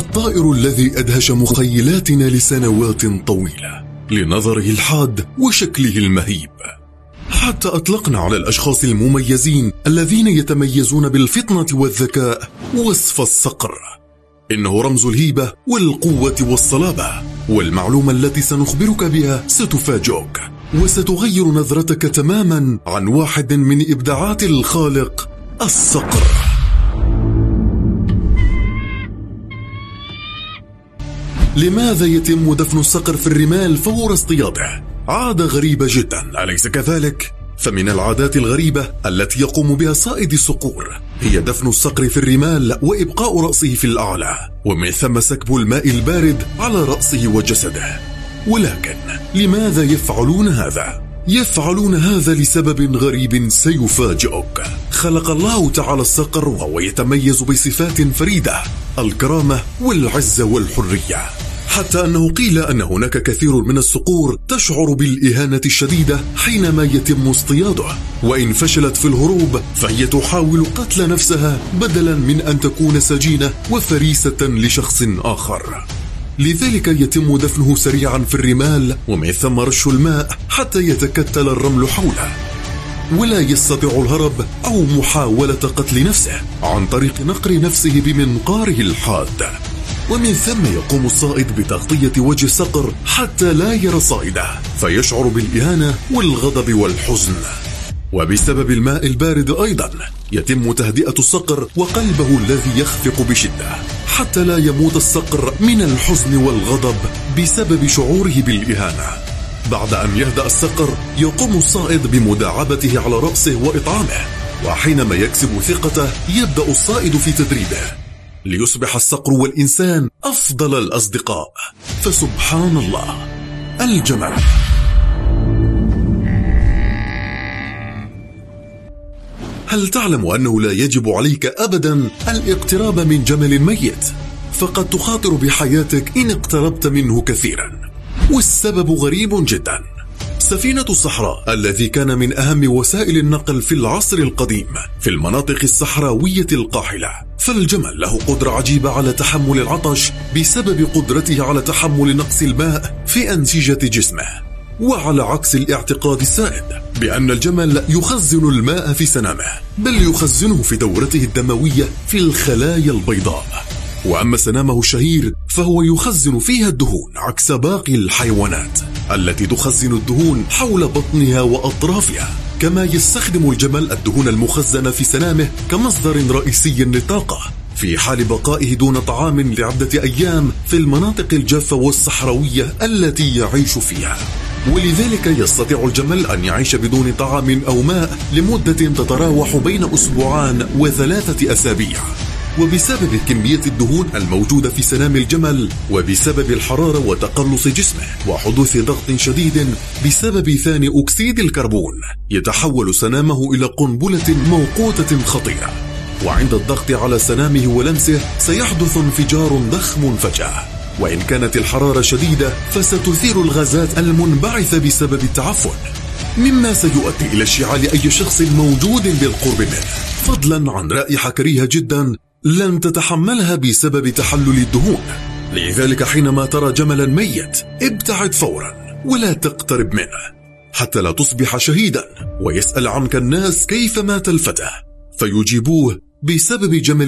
الطائر الذي أدهش مخيلاتنا لسنوات طويلة لنظره الحاد وشكله المهيب، حتى أطلقنا على الأشخاص المميزين الذين يتميزون بالفطنة والذكاء وصف الصقر. إنه رمز الهيبة والقوة والصلابة، والمعلومة التي سنخبرك بها ستفاجئك وستغير نظرتك تماما عن واحد من إبداعات الخالق، الصقر. لماذا يتم دفن الصقر في الرمال فور اصطياده؟ عادة غريبة جدا، أليس كذلك؟ فمن العادات الغريبة التي يقوم بها صائد الصقور هي دفن الصقر في الرمال وإبقاء رأسه في الأعلى، ومن ثم سكب الماء البارد على رأسه وجسده. ولكن لماذا يفعلون هذا؟ يفعلون هذا لسبب غريب سيفاجئك. خلق الله تعالى الصقر وهو يتميز بصفات فريدة، الكرامة والعزة والحرية، حتى أنه قيل أن هناك كثير من الصقور تشعر بالإهانة الشديدة حينما يتم اصطياده، وإن فشلت في الهروب فهي تحاول قتل نفسها بدلا من أن تكون سجينة وفريسة لشخص آخر. لذلك يتم دفنه سريعا في الرمال، ومن ثم رش الماء حتى يتكتل الرمل حوله، ولا يستطيع الهرب أو محاولة قتل نفسه عن طريق نقر نفسه بمنقاره الحاد. ومن ثم يقوم الصائد بتغطية وجه الصقر حتى لا يرى صائده، فيشعر بالإهانة والغضب والحزن. وبسبب الماء البارد أيضا يتم تهدئة الصقر وقلبه الذي يخفق بشدة، حتى لا يموت الصقر من الحزن والغضب بسبب شعوره بالإهانة. بعد أن يهدأ الصقر يقوم الصائد بمداعبته على رأسه وإطعامه، وحينما يكسب ثقته يبدأ الصائد في تدريبه ليصبح الصقر والإنسان أفضل الأصدقاء. فسبحان الله، الجمل. هل تعلم أنه لا يجب عليك أبدا الاقتراب من جمل ميت؟ فقد تخاطر بحياتك إن اقتربت منه كثيرا، والسبب غريب جدا. سفينة الصحراء الذي كان من أهم وسائل النقل في العصر القديم في المناطق الصحراوية القاحلة، فالجمل له قدرة عجيبة على تحمل العطش بسبب قدرته على تحمل نقص الماء في أنسجة جسمه. وعلى عكس الاعتقاد السائد بأن الجمل يخزن الماء في سنامه، بل يخزنه في دورته الدموية في الخلايا البيضاء. وأما سنامه الشهير فهو يخزن فيها الدهون، عكس باقي الحيوانات التي تخزن الدهون حول بطنها وأطرافها. كما يستخدم الجمل الدهون المخزنة في سنامه كمصدر رئيسي للطاقة في حال بقائه دون طعام لعدة أيام في المناطق الجافة والصحراوية التي يعيش فيها. ولذلك يستطيع الجمل أن يعيش بدون طعام أو ماء لمدة تتراوح بين أسبوعان و3 أسابيع. وبسبب كمية الدهون الموجودة في سنام الجمل، وبسبب الحرارة وتقلص جسمه وحدوث ضغط شديد بسبب ثاني أكسيد الكربون، يتحول سنامه إلى قنبلة موقوتة خطيرة. وعند الضغط على سنامه ولمسه سيحدث انفجار ضخم فجأة، وإن كانت الحرارة شديدة فستثير الغازات المنبعثة بسبب التعفن، مما سيؤدي إلى اشتعال أي شخص موجود بالقرب منه، فضلا عن رائحة كريهة جدا لن تتحملها بسبب تحلل الدهون. لذلك حينما ترى جملا ميت ابتعد فورا ولا تقترب منه حتى لا تصبح شهيدا ويسأل عنك الناس كيف مات الفتى، فيجيبوه بسبب جمل